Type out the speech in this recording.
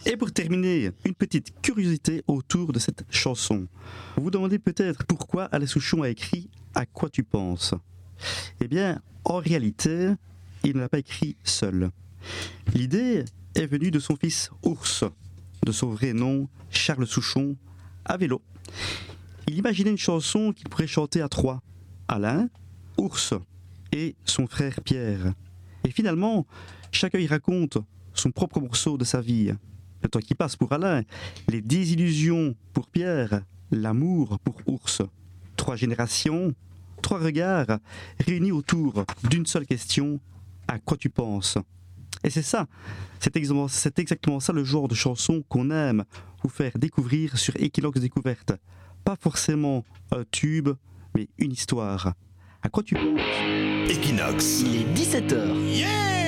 Et pour terminer, une petite curiosité autour de cette chanson. Vous vous demandez peut-être pourquoi Alain Souchon a écrit « À quoi tu penses ?» Eh bien, en réalité, il ne l'a pas écrit seul. L'idée est venue de son fils Ours, de son vrai nom Charles Souchon, à vélo. Il imaginait une chanson qu'il pourrait chanter à trois, Alain, Ours et son frère Pierre. Et finalement, chacun y raconte son propre morceau de sa vie. Le temps qui passe pour Alain, les désillusions pour Pierre, l'amour pour Ours. 3 générations, 3 regards réunis autour d'une seule question, à quoi tu penses ? Et c'est ça, c'est exactement ça le genre de chanson qu'on aime vous faire découvrir sur Equinox Découverte. Pas forcément un tube, mais une histoire. À quoi tu penses ? Equinox. Il est 17h. Yeah!